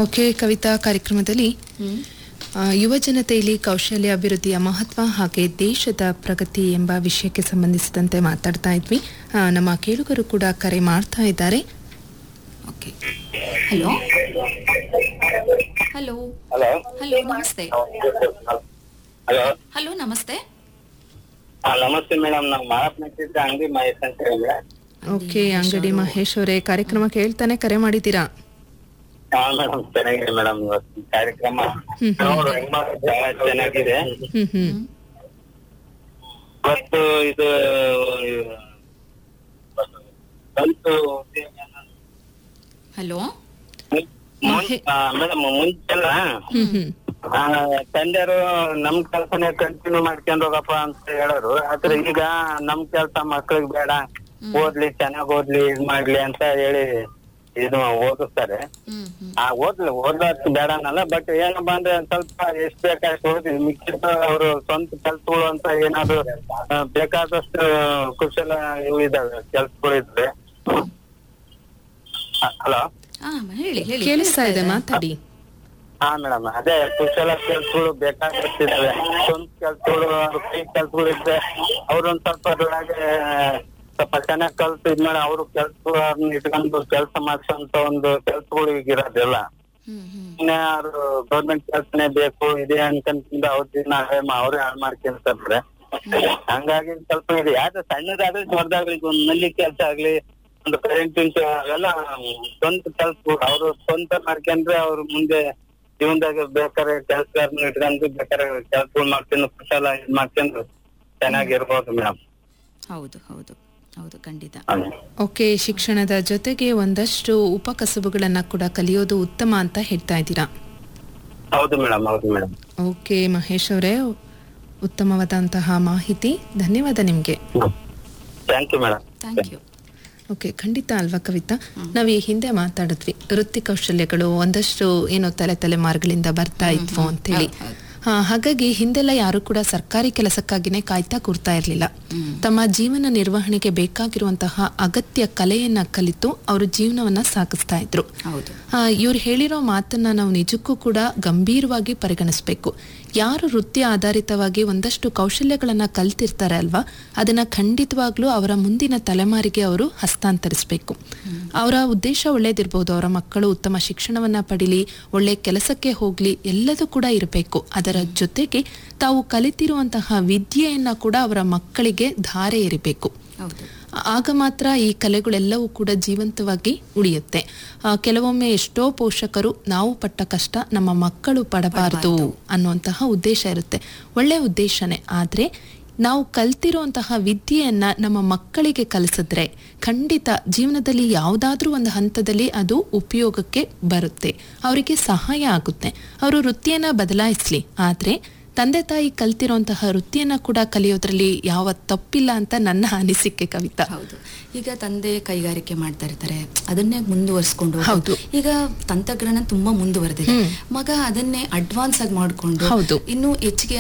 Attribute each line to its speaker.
Speaker 1: Okay, Kavita ಕಾರ್ಯಕ್ರಮದಲ್ಲಿ ಯುವ ಜನತೆಯಲ್ಲಿ ಕೌಶಲ್ಯ ಅಭಿವೃದ್ಧಿಯ ಮಹತ್ವ ಹಾಗೆ ದೇಶದ ಪ್ರಗತಿ ಎಂಬ ವಿಷಯಕ್ಕೆ ಸಂಬಂಧಿಸಿದಂತೆ ಮಾತಾಡ್ತಾ ಇದ್ವಿ. ನಮ್ಮ ಕೇಳುಗರು ಕೂಡ ಕರೆ ಮಾಡ್ತಾ ಇದ್ದಾರೆ.
Speaker 2: ಓಕೆ, ಹಲೋ ಹಲೋ ಹಲೋ ನಮಸ್ತೆ. ಹಲೋ ನಮಸ್ತೆ.
Speaker 3: ನಮಸ್ತೆ ಮೇಡಮ್, ನಾವು ಮಾರಾಟ ಅಂಗಡಿ ಮಹೇಶ್ ಅಂತ ಹೇಳಿ.
Speaker 1: ಓಕೆ, ಅಂಗಡಿ ಮಹೇಶ್ ಅವರೇ, ಕಾರ್ಯಕ್ರಮ ಕೇಳ್ತಾನೆ ಕರೆ ಮಾಡಿದ್ದೀರಾ?
Speaker 3: ಮೇಡಮ್ ಚೆನ್ನಾಗಿದೆ ಮೇಡಮ್, ಕಾರ್ಯಕ್ರಮ ಚೆನ್ನಾಗಿದೆ. ಮತ್ತು ಇದು
Speaker 2: ಹಲೋ
Speaker 3: ಮೇಡಮ್, ಮುಂಚೆಲ್ಲ ತಂದೆಯವರು ನಮ್ ಕೆಲ್ಸನೇ ಕಂಟಿನ್ಯೂ ಮಾಡ್ಕೊಂಡು ಹೋಗಪ್ಪ ಅಂತ ಹೇಳೋರು. ಆದ್ರೆ ಈಗ ನಮ್ ಕೆಲ್ಸ ಮಕ್ಳಿಗೆ ಬೇಡ, ಚೆನ್ನಾಗ್ ಓದ್ಲಿ ಇದ್ ಮಾಡ್ಲಿ ಅಂತ ಹೇಳಿ ಇದು ಓದಿಸ್ತಾರೆ. ಓದೋಷ್ಟು ಬೇಡ ಅನ್ನಲ್ಲ, ಬಟ್ ಏನಪ್ಪಾ ಅಂದ್ರೆ ಸ್ವಲ್ಪ ಎಷ್ಟ್ ಬೇಕಾಷ್ಟು ಓದಿ ಮಿಕ್ಕಿದ ಅವರು ಸ್ವಂತ ಕೆಲ್ಸಗಳು ಅಂತ ಏನಾದ್ರು ಬೇಕಾದಷ್ಟು ಕುಶಲ ಇವು ಇದಾವೆ, ಕೆಲ್ಸಗಳು ಇದ್ರೆ. ಹಲೋ,
Speaker 1: ಕೇಳಿಸ್ತಾ ಇದೆ, ಮಾತಾಡಿ.
Speaker 3: ಹಾ ಮೇಡಮ್, ಅದೇ ಕುಶಲ ಕೆಲ್ಸಗಳು ಬೇಕಾದಷ್ಟು ಇದಾವೆ. ಸ್ವಂತ ಕೆಲ್ಸಗಳು, ಕೈ ಕೆಲ್ಸಗಳು ಇದ್ರೆ ಅವ್ರೊಂದ್ ಸ್ವಲ್ಪ ಅದ್ರೊಳಗೆ ಸ್ವಲ್ಪ ಚೆನ್ನಾಗ್ ಕಲ್ತು ಇದ್ಮೇಲೆ ಅವರು ಕೆಲ್ಸಗಳನ್ನ ಇಟ್ಕೊಂಡು ಕೆಲ್ಸ ಮಾಡ್ಸೋಂತ ಒಂದು ಕೆಲ್ಸಗಳು ಈಗ ಇರೋದಿಲ್ಲ. ಯಾರು ಗೌರ್ಮೆಂಟ್ ಕೆಲ್ಸನೇ ಬೇಕು ಇದೆ ಅನ್ಕೊಂಡ್ ಅವ್ರೇ ಹಾಳು ಮಾಡ್ಕೊಂತಾರೆ. ಹಂಗಾಗಿ ಸ್ವಲ್ಪ ಇದು ಯಾವ್ದು ಸಣ್ಣದಾಗ್ಲಿ ದೊಡ್ಡದಾಗ್ಲಿ, ಒಂದ್ ನಲ್ಲಿ ಕೆಲ್ಸ ಆಗ್ಲಿ, ಒಂದು ಕರೆಂಟ್ ಅವೆಲ್ಲ ಸ್ವಂತ ಕೆಲ್ಸಗಳು ಅವ್ರು ಸ್ವಂತ ಮಾಡ್ಕೊಂಡ್ರೆ ಅವ್ರು ಮುಂದೆ ಜೀವನದಾಗ ಬೇಕಾದ್ರೆ ಕೆಲ್ಸಗಾರನ್ನ ಇಟ್ಕೊಂಡು ಬೇಕಾದ್ರೆ ಕೆಲ್ಸಗಳು ಮಾಡ್ಕೊಂಡು ಕುಶಲ ಇದ್ ಮಾಡ್ಕೊಂಡು ಚೆನ್ನಾಗಿರ್ಬೋದು ಮೇಡಮ್.
Speaker 2: ಹೌದು ಹೌದು ಹೌದು, ಖಂಡಿತ.
Speaker 1: ಓಕೆ, ಶಿಕ್ಷಣದ ಜೊತೆಗೆ ಒಂದಷ್ಟು ಉಪಕಸಬುಗಳನ್ನ ಕೂಡ ಕಲಿಯೋದು ಉತ್ತಮ ಅಂತ ಹೇಳ್ತಾ ಇದ್ದೀರಾ?
Speaker 3: ಹೌದು ಮೇಡಮ್, ಹೌದು ಮೇಡಮ್.
Speaker 1: ಓಕೆ ಮಹೇಶ್ ಅವರೇ, ಉತ್ತಮವಾದಂತಹ ಮಾಹಿತಿ, ಧನ್ಯವಾದ ನಿಮ್ಗೆ.
Speaker 3: Thank you madam.
Speaker 2: Thank you.
Speaker 1: Okay, ಖಂಡಿತ ಅಲ್ವಾ ಕವಿತಾ? ನಾವು ಈ ಹಿಂದೆ ಮಾತಾಡಿದ್ವಿ, ವೃತ್ತಿ ಕೌಶಲ್ಯಗಳು ಒಂದಷ್ಟು ಏನೋ ತಲೆಮಾರುಗಳಿಂದ ಬರ್ತಾ ಇದ್ವು ಅಂತೇಳಿ. ಹಾಗಾಗಿ ಹಿಂದೆಲ್ಲ ಯಾರು ಕೂಡ ಸರ್ಕಾರಿ ಕೆಲಸಕ್ಕಾಗಿನೇ ಕಾಯ್ತಾ ಕೂರ್ತಾ ಇರ್ಲಿಲ್ಲ. ತಮ್ಮ ಜೀವನ ನಿರ್ವಹಣೆಗೆ ಬೇಕಾಗಿರುವಂತಹ ಅಗತ್ಯ ಕಲೆಯನ್ನ ಕಲಿತು ಅವರು ಜೀವನವನ್ನ ಸಾಗಿಸ್ತಾ ಇದ್ರು. ಇವ್ರು ಹೇಳಿರೋ ಮಾತನ್ನ ನಾವು ನಿಜಕ್ಕೂ ಕೂಡ ಗಂಭೀರವಾಗಿ ಪರಿಗಣಿಸ್ಬೇಕು. ಯಾರು ವೃತ್ತಿ ಆಧಾರಿತವಾಗಿ ಒಂದಷ್ಟು ಕೌಶಲ್ಯಗಳನ್ನ ಕಲ್ತಿರ್ತಾರೆ ಅಲ್ವಾ, ಅದನ್ನ ಖಂಡಿತವಾಗ್ಲೂ ಅವರ ಮುಂದಿನ ತಲೆಮಾರಿಗೆ ಅವರು ಹಸ್ತಾಂತರಿಸಬೇಕು. ಅವರ ಉದ್ದೇಶ ಒಳ್ಳೇದಿರ್ಬೋದು, ಅವರ ಮಕ್ಕಳು ಉತ್ತಮ ಶಿಕ್ಷಣವನ್ನ ಪಡೀಲಿ, ಒಳ್ಳೆ ಕೆಲಸಕ್ಕೆ ಹೋಗ್ಲಿ, ಎಲ್ಲದೂ ಕೂಡ ಇರಬೇಕು. ಅದರ ಜೊತೆಗೆ ತಾವು ಕಲಿತಿರುವಂತಹ ವಿದ್ಯೆಯನ್ನ ಕೂಡ ಅವರ ಮಕ್ಕಳಿಗೆ ಧಾರೆ ಎರಿಬೇಕು. ಆಗ ಮಾತ್ರ ಈ ಕಲೆಗಳೆಲ್ಲವೂ ಕೂಡ ಜೀವಂತವಾಗಿ ಉಳಿಯುತ್ತೆ. ಕೆಲವೊಮ್ಮೆ ಎಷ್ಟೋ ಪೋಷಕರು ನಾವು ಪಟ್ಟ ಕಷ್ಟ ನಮ್ಮ ಮಕ್ಕಳು ಪಡಬಾರದು ಅನ್ನುವಂತಹ ಉದ್ದೇಶ ಇರುತ್ತೆ. ಒಳ್ಳೆಯ ಉದ್ದೇಶನೇ, ಆದ್ರೆ ನಾವು ಕಲ್ತಿರುವಂತಹ ವಿದ್ಯೆಯನ್ನ ನಮ್ಮ ಮಕ್ಕಳಿಗೆ ಕಲಿಸಿದ್ರೆ ಖಂಡಿತ ಜೀವನದಲ್ಲಿ ಯಾವುದಾದ್ರೂ ಒಂದು ಹಂತದಲ್ಲಿ ಅದು ಉಪಯೋಗಕ್ಕೆ ಬರುತ್ತೆ, ಅವರಿಗೆ ಸಹಾಯ ಆಗುತ್ತೆ. ಅವರು ವೃತ್ತಿಯನ್ನ ಬದಲಾಯಿಸ್ಲಿ, ಆದ್ರೆ ತಂದೆ ತಾಯಿ ಕಲ್ತಿರುವಂತಹ ವೃತ್ತಿಯನ್ನ ಕೂಡ ಕಲಿಯೋದ್ರಲ್ಲಿ ಯಾವ ತಪ್ಪಿಲ್ಲ ಅಂತ ನನ್ನ ಅನಿಸಿಕೆ ಕವಿತಾ.
Speaker 2: ಹೌದು, ಈಗ ತಂದೆ ಕೈಗಾರಿಕೆ ಮಾಡ್ತಾ ಇರ್ತಾರೆ, ಅದನ್ನೇ ಮುಂದುವರಿಸಿಕೊಂಡು, ಈಗ ತಂತ್ರಜ್ಞಾನ ತುಂಬಾ ಮುಂದುವರೆದಿದೆ, ಮಗ ಅದನ್ನೇ ಅಡ್ವಾನ್ಸ್ ಆಗಿ ಮಾಡ್ಕೊಂಡು ಇನ್ನು ಹೆಚ್ಚಿಗೆ